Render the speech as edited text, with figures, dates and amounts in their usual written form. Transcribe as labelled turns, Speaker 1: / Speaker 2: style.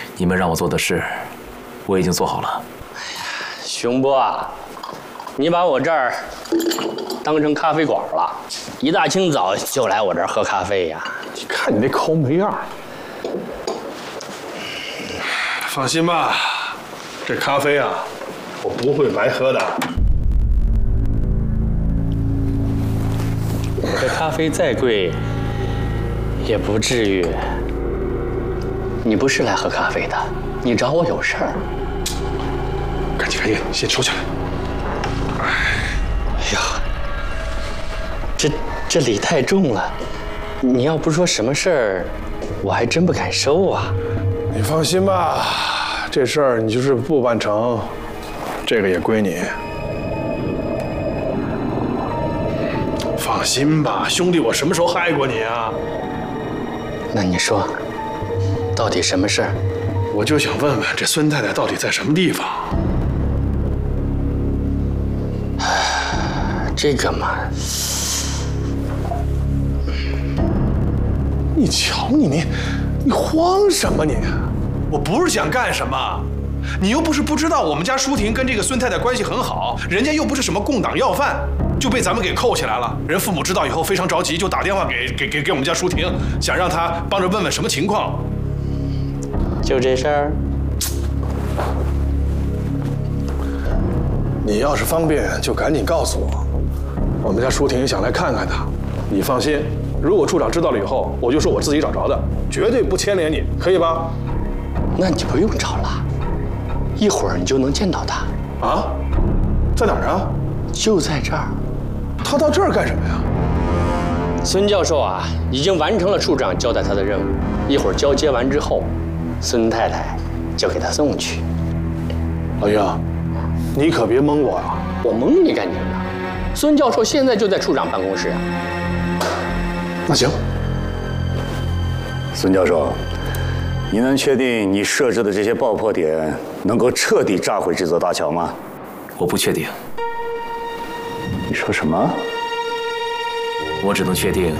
Speaker 1: 你们让我做的事，我已经做好了。
Speaker 2: 熊波啊，你把我这儿当成咖啡馆了，一大清早就来我这儿喝咖啡呀？
Speaker 3: 你看你那抠门样。放心吧，这咖啡啊，我不会白喝的。
Speaker 2: 我这咖啡再贵，也不至于。你不是来喝咖啡的，你找我有事儿。
Speaker 3: 赶紧，先收起来。
Speaker 2: 哎呀，这礼太重了，你要不说什么事儿，我还真不敢收啊。
Speaker 3: 你放心吧，这事儿你就是不办成，这个也归你。放心吧，兄弟，我什么时候害过你啊？
Speaker 2: 那你说，到底什么事儿？
Speaker 3: 我就想问问，这孙太太到底在什么地方？
Speaker 2: 这个嘛，
Speaker 3: 你瞧你慌什么你？我不是想干什么，你又不是不知道我们家舒婷跟这个孙太太关系很好，人家又不是什么共党要犯，就被咱们给扣起来了。人父母知道以后非常着急，就打电话给我们家舒婷，想让她帮着问问什么情况。
Speaker 2: 就这事儿？
Speaker 3: 你要是方便，就赶紧告诉我。我们家舒婷想来看看她，你放心。如果处长知道了以后，我就说我自己找着的，绝对不牵连你，可以吧？
Speaker 2: 那你不用找了，一会儿你就能见到他。
Speaker 3: 啊？在哪儿啊？
Speaker 2: 就在这儿。
Speaker 3: 他到这儿干什么呀？
Speaker 2: 孙教授啊，已经完成了处长交代他的任务，一会儿交接完之后，孙太太就给他送去。
Speaker 3: 哎呀，你可别蒙我啊！
Speaker 2: 我蒙你干什么？孙教授现在就在处长办公室啊。
Speaker 3: 那行。
Speaker 4: 孙教授，你能确定你设置的这些爆破点能够彻底炸毁这座大桥吗？
Speaker 1: 我不确定。
Speaker 4: 你说什么？
Speaker 1: 我只能确定